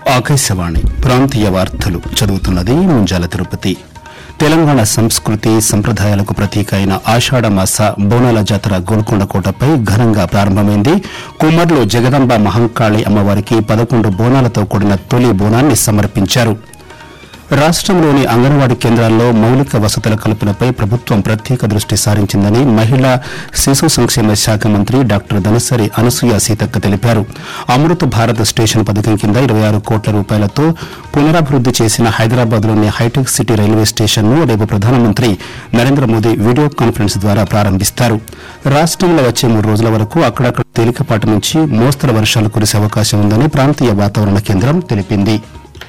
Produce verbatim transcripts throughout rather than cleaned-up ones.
ఆకాశవాణి ప్రాంతీయ వార్తలు చదువుతున్నది ముంజాల తిరుపతి. తెలంగాణ సంస్కృతి సంప్రదాయాలకు ప్రతీక అయిన ఆషాఢమాస బోనాల జాతర గోల్కొండ కోటపై ఘనంగా ప్రారంభమైంది. కుమ్మర్లు జగదంబ మహంకాళి అమ్మవారికి పదకొండు బోనాలతో కూడిన తొలి బోనాన్ని సమర్పించారు. రాష్టంలోని అంగన్వాడీ కేంద్రాల్లో మౌలిక వసతుల కల్పనపై ప్రభుత్వం ప్రత్యేక దృష్టి సారించిందని మహిళా శిశు సంక్షేమ శాఖ మంత్రి డాక్టర్ దనసరి అనసూయ సీతక్క తెలిపారు. అమృత్ భారత్ స్టేషన్ పథకం కింద ఇరవై ఆరు కోట్ల రూపాయలతో పునరాభివృద్ది చేసిన హైదరాబాద్లోని హైటెక్ సిటీ రైల్వే స్టేషన్ను రేపు ప్రధానమంత్రి నరేంద్ర మోదీ వీడియో కాన్ఫరెన్స్ ద్వారా ప్రారంభిస్తారు. రాష్టంలో వచ్చే మూడు రోజుల వరకు అక్కడక్కడ తేలికపాటి నుంచి మోస్తరు వర్షాలు కురిసే అవకాశం ఉందని ప్రాంతీయ వాతావరణ కేంద్రం తెలిపింది.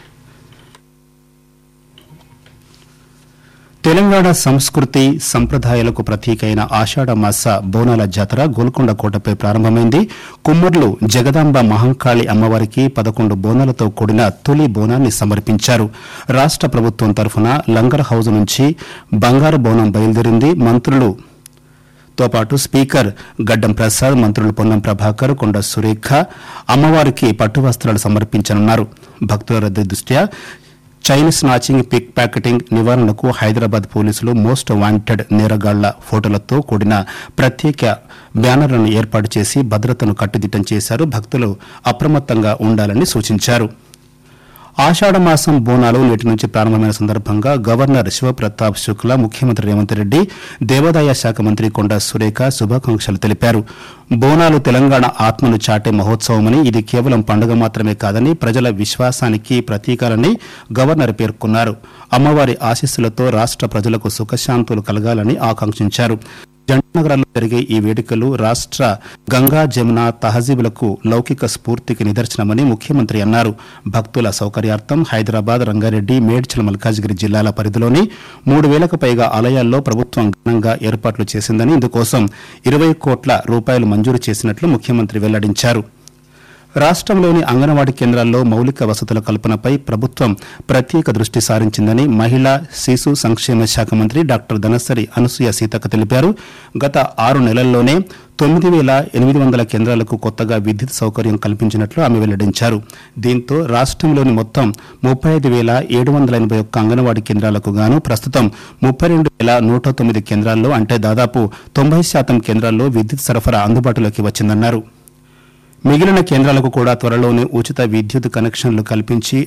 తెలంగాణ సంస్కృతి సంప్రదాయాలకు ప్రతీక అయిన ఆషాఢమాస బోనాల జాతర గోల్కొండ కోటపై ప్రారంభమైంది. కుమ్మర్లు జగదాంబ మహంకాళి అమ్మవారికి పదకొండు బోనాలతో కూడిన తొలి బోనాన్ని సమర్పించారు. రాష్ట ప్రభుత్వం తరఫున లంగర్ హౌజ్ నుంచి బంగారు బోనం బయలుదేరింది. మంత్రులు తో పాటు స్పీకర్ గడ్డం ప్రసాద్, మంత్రులు పొన్నం ప్రభాకర్, కొండ సురేఖ అమ్మవారికి పట్టు వస్త్రాలు సమర్పించనున్నారు. భక్తుల రద్దీ దృష్ట్యా చైన్ స్నాచింగ్, పిక్ ప్యాకెటింగ్ నివారణకు హైదరాబాద్ పోలీసులు మోస్ట్ వాంటెడ్ నేరగాళ్ల ఫోటోలతో కూడిన ప్రత్యేక బ్యానర్లను ఏర్పాటు చేసి భద్రతను కట్టుదిట్టం చేశారు. భక్తులు అప్రమత్తంగా ఉండాలని సూచించారు. ఆషాఢమాసం బోనాలు నేటి నుంచి ప్రారంభమైన సందర్భంగా గవర్నర్ శివప్రతాప్ శుక్లా, ముఖ్యమంత్రి రేవంత్ రెడ్డి, దేవాదాయ శాఖ మంత్రి కొండ సురేఖ శుభాకాంక్షలు తెలిపారు. బోనాలు తెలంగాణ ఆత్మను చాటే మహోత్సవమని, ఇది కేవలం పండుగ మాత్రమే కాదని, ప్రజల విశ్వాసానికి ప్రతీకాలని గవర్నర్ పేర్కొన్నారు. అమ్మవారి ఆశీస్సులతో రాష్ట ప్రజలకు సుఖశాంతులు కలగాలని ఆకాంక్షించారు. జంటనగరాల్లో జరిగే ఈ వేడుకలు రాష్ట గంగా జమున తహజీబులకు లౌకిక స్ఫూర్తికి నిదర్శనమని ముఖ్యమంత్రి అన్నారు. భక్తుల సౌకర్యార్థం హైదరాబాద్, రంగారెడ్డి, మేడ్చల్, మల్కాజిగిరి జిల్లాల పరిధిలోని మూడు వేలకు పైగా ఆలయాల్లో ప్రభుత్వం ఘనంగా ఏర్పాట్లు చేసిందని, ఇందుకోసం ఇరవై కోట్ల రూపాయలు మంజూరు చేసినట్లు ముఖ్యమంత్రి వెల్లడించారు. రాష్టంలోని అంగన్వాడీ కేంద్రాల్లో మౌలిక వసతుల కల్పనపై ప్రభుత్వం ప్రత్యేక దృష్టి సారించిందని మహిళా శిశు సంక్షేమ శాఖ మంత్రి డాక్టర్ దనసరి అనసూయ సీతక్క తెలిపారు. గత ఆరు నెలల్లోనే తొమ్మిది వేల ఎనిమిది వందల కేంద్రాలకు కొత్తగా విద్యుత్ సౌకర్యం కల్పించినట్లు ఆమె వెల్లడించారు. దీంతో రాష్టంలోని మొత్తం ముప్పై ఐదు వేల ఏడు వందల ఎనభై ఒక్క అంగన్వాడీ కేంద్రాలకు గాను ప్రస్తుతం ముప్పై రెండు వేల నూట తొమ్మిది కేంద్రాల్లో, అంటే దాదాపు తొంభై శాతం కేంద్రాల్లో విద్యుత్ సరఫరా అందుబాటులోకి వచ్చిందన్నారు. మిగిలిన కేంద్రాలకు కూడా త్వరలోనే ఉచిత విద్యుత్ కనెక్షన్లు కల్పించి